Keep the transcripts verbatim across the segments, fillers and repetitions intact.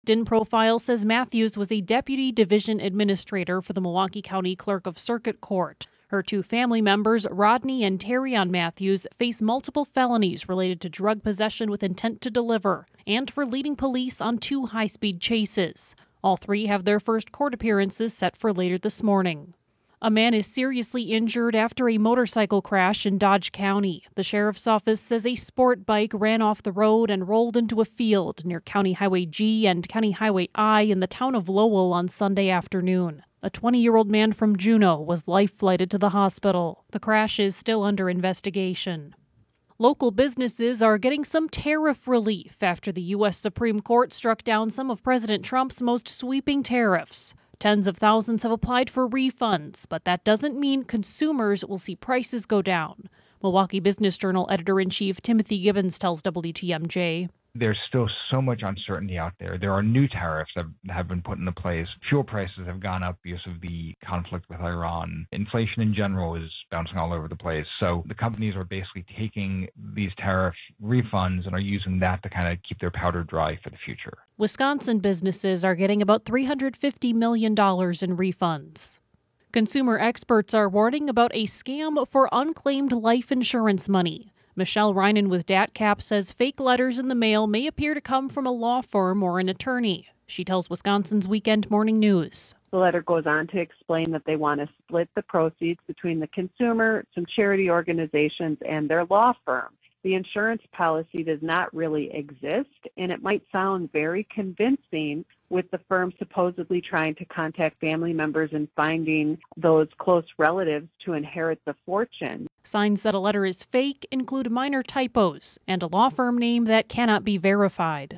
D I N Profile says Matthews was a deputy division administrator for the Milwaukee County Clerk of Circuit Court. Her two family members, Rodney and Terrion Matthews, face multiple felonies related to drug possession with intent to deliver and for leading police on two high-speed chases. All three have their first court appearances set for later this morning. A man is seriously injured after a motorcycle crash in Dodge County. The sheriff's office says a sport bike ran off the road and rolled into a field near County Highway G and County Highway I in the town of Lowell on Sunday afternoon. A twenty-year-old man from Juneau was life-flighted to the hospital. The crash is still under investigation. Local businesses are getting some tariff relief after the U S Supreme Court struck down some of President Trump's most sweeping tariffs. Tens of thousands have applied for refunds, but that doesn't mean consumers will see prices go down. Milwaukee Business Journal editor-in-chief Timothy Gibbons tells W T M J. There's still so much uncertainty out there. There are new tariffs that have been put into place. Fuel prices have gone up because of the conflict with Iran. Inflation in general is bouncing all over the place. So the companies are basically taking these tariff refunds and are using that to kind of keep their powder dry for the future. Wisconsin businesses are getting about three hundred fifty million dollars in refunds. Consumer experts are warning about a scam for unclaimed life insurance money. Michelle Reinen with DatCap says fake letters in the mail may appear to come from a law firm or an attorney. She tells Wisconsin's Weekend Morning News. The letter goes on to explain that they want to split the proceeds between the consumer, some charity organizations, and their law firm. The insurance policy does not really exist, and it might sound very convincing with the firm supposedly trying to contact family members and finding those close relatives to inherit the fortune. Signs that a letter is fake include minor typos and a law firm name that cannot be verified.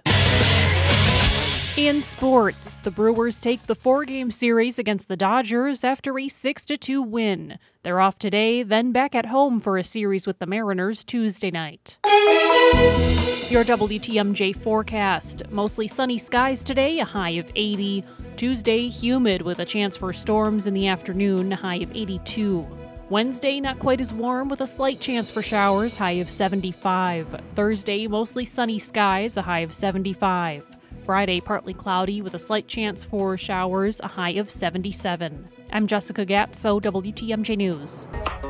In sports, the Brewers take the four-game series against the Dodgers after a six to two win. They're off today, then back at home for a series with the Mariners Tuesday night. Your W T M J forecast. Mostly sunny skies today, a high of eighty. Tuesday, humid with a chance for storms in the afternoon, a high of eighty-two. Wednesday, not quite as warm with a slight chance for showers, high of seventy-five. Thursday, mostly sunny skies, a high of seventy-five. Friday, partly cloudy with a slight chance for showers, a high of seventy-seven. I'm Jessica Gatso, W T M J News.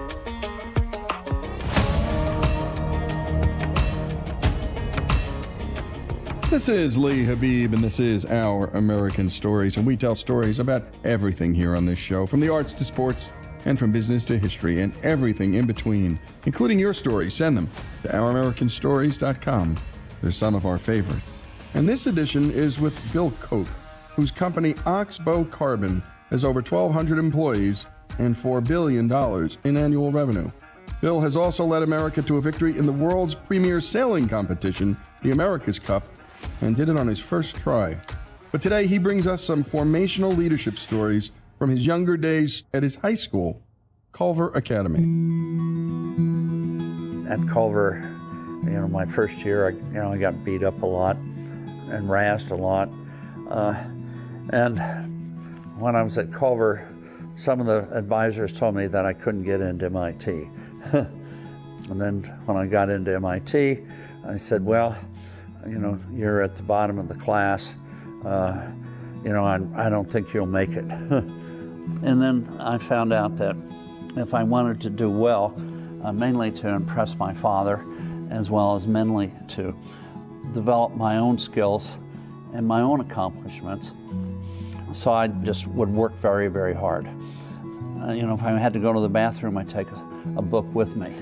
This is Lee Habib, and this is Our American Stories, and we tell stories about everything here on this show, from the arts to sports, and from business to history, and everything in between, including your stories. Send them to our american stories dot com. They're some of our favorites. And this edition is with Bill Koch, whose company Oxbow Carbon has over twelve hundred employees and four billion dollars in annual revenue. Bill has also led America to a victory in the world's premier sailing competition, the America's Cup, and did it on his first try. But today he brings us some formational leadership stories from his younger days at his high school, Culver Academy. At Culver, you know, my first year, I, you know, I got beat up a lot and razzed a lot. Uh, and when I was at Culver, some of the advisors told me that I couldn't get into M I T. And then when I got into M I T, I said, well, you know, you're at the bottom of the class. Uh, you know, I, I don't think you'll make it. And then I found out that if I wanted to do well, uh, mainly to impress my father, as well as mentally to develop my own skills and my own accomplishments. So I just would work very, very hard. Uh, you know, if I had to go to the bathroom, I'd take a, a book with me.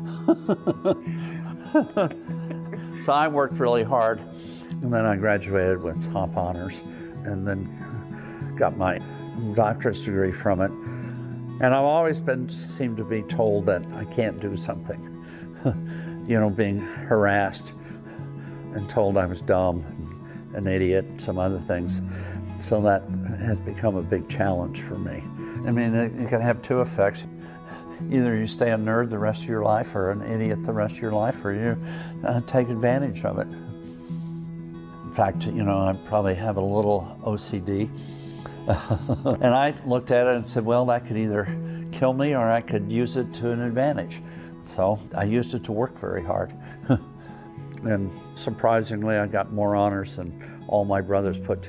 So I worked really hard, and then I graduated with top honors, and then got my doctorate degree from it. And I've always been seemed to be told that I can't do something. You know, being harassed and told I was dumb, an idiot, some other things. So that has become a big challenge for me. I mean, it, it can have two effects. Either you stay a nerd the rest of your life, or an idiot the rest of your life, or you uh, take advantage of it. In fact, you know, I probably have a little O C D. And I looked at it and said, well, that could either kill me or I could use it to an advantage. So I used it to work very hard. And surprisingly, I got more honors than all my brothers put together.